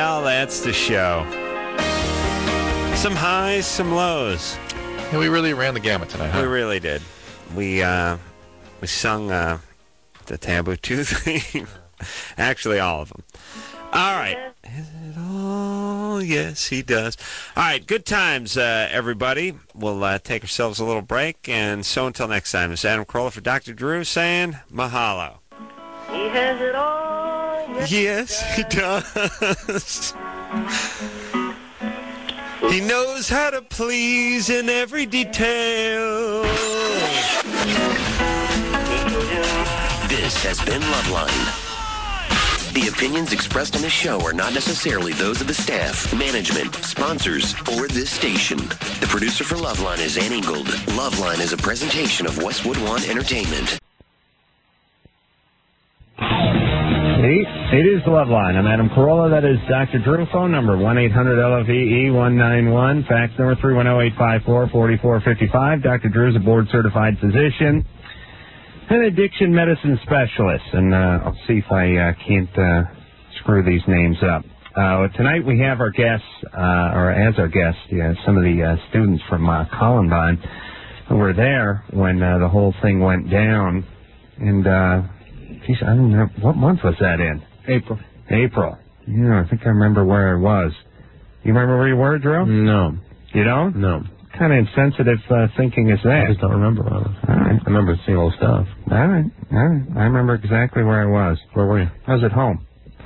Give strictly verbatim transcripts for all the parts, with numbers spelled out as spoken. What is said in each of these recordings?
Well, that's the show. Some highs, some lows. Yeah, we really ran the gamut tonight, huh? We really did. We uh, we sung uh, the Taboo two theme. Actually, all of them. All right. Is it all? Yes, he does. All right, good times, uh, everybody. We'll uh, take ourselves a little break, and so until next time, it's Adam Carolla for Doctor Drew saying mahalo. He has it all. Yes, he does. He knows how to please in every detail. This has been Loveline. The opinions expressed on this show are not necessarily those of the staff, management, sponsors, or this station. The producer for Loveline is Ann Ingold. Loveline is a presentation of Westwood One Entertainment. It is Loveline. I'm Adam Carolla. That is Doctor Drew. Phone number one eight hundred L O V E one nine one. Fax number three one zero, eight five four, four four five five. Doctor Drew is a board-certified physician and addiction medicine specialist. And uh, I'll see if I uh, can't uh, screw these names up. Uh, tonight we have our guests, uh, or as our guests, yeah, some of the uh, students from uh, Columbine who were there when uh, the whole thing went down. And, uh, geez, I don't know, what month was that in? April. April. Yeah, I think I remember where I was. You remember where you were, Drew? No. You don't? No. What kind of insensitive uh, thinking is that? I just don't remember. All right. I remember seeing old stuff. All right. All right. I remember exactly where I was. Where were you? I was at home.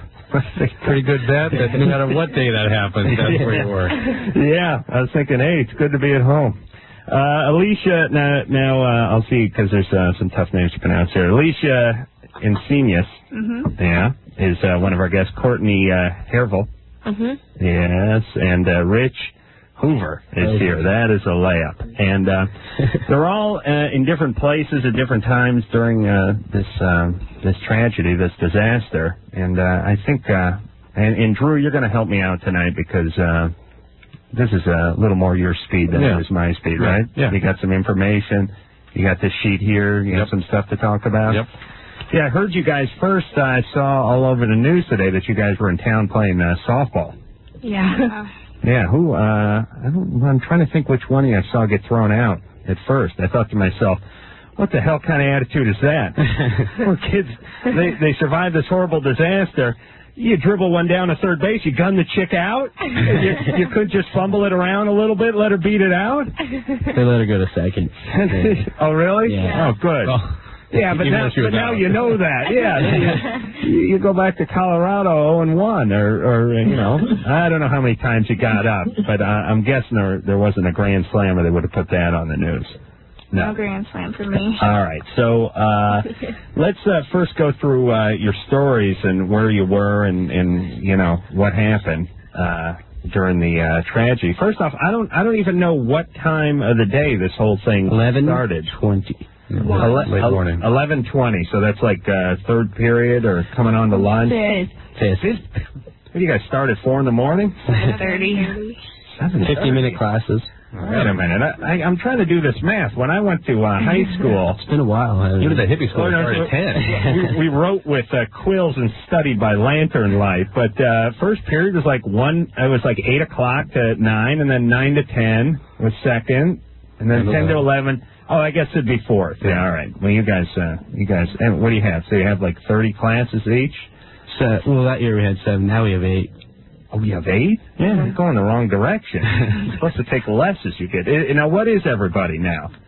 Pretty good bet that no matter what day that happened, that's yeah. where you were. Yeah. I was thinking, hey, it's good to be at home. Uh, Alicia, now, now uh, I'll see, because there's uh, some tough names to pronounce here. Alicia Insenius, mm-hmm. yeah, is uh, one of our guests. Courtney uh, Hervel, mm-hmm. yes, and uh, Rich Hoover is okay. here. That is a layup. And uh, they're all uh, in different places at different times during uh, this uh, this tragedy, this disaster. And uh, I think, uh, and, and Drew, you're going to help me out tonight because uh, this is a little more your speed than yeah. it is my speed, right? Yeah. You got some information. You got this sheet here. You yep. have some stuff to talk about. Yep. Yeah, I heard you guys first. Uh, I saw all over the news today that you guys were in town playing uh, softball. Yeah. Yeah, who, uh, I don't, I'm trying to think which one of you I saw get thrown out at first. I thought to myself, what the hell kind of attitude is that? Poor kids, they, they survived this horrible disaster. You dribble one down to third base, you gun the chick out? you, you couldn't just fumble it around a little bit, let her beat it out? They let her go to second. Oh, really? Yeah. Oh, good. Oh. Yeah, but now, but now you know that. Yeah, you, you go back to Colorado oh and one, or, or you know, I don't know how many times you got up, but uh, I'm guessing there there wasn't a grand slam, or they would have put that on the news. No, no grand slam for me. All right, so uh, let's uh, first go through uh, your stories and where you were, and, and you know what happened uh, during the uh, tragedy. First off, I don't I don't even know what time of the day this whole thing eleven started. twenty. Ele- Late morning. eleven twenty, so that's like uh, third period or coming on to lunch. Fifth. Fifth? What do you guys start at four in the morning? seven thirty. fifty-minute classes. Wait a minute. I, I, I'm trying to do this math. When I went to uh, high school... It's been a while. You were the hippie school. Oh, no, started at ten. we, we wrote with uh, quills and studied by lantern light, but uh, first period was like one... It was like eight o'clock to nine, and then nine to ten was second, and then ten to eleven... Oh, I guess it'd be fourth. Yeah, all right. Well, you guys, uh, you guys, and what do you have? So you have like thirty classes each? So, well, that year we had seven. Now we have eight. Oh, we have eight? Yeah, I'm going the wrong direction. You're supposed to take less as you get. Now, what is everybody now?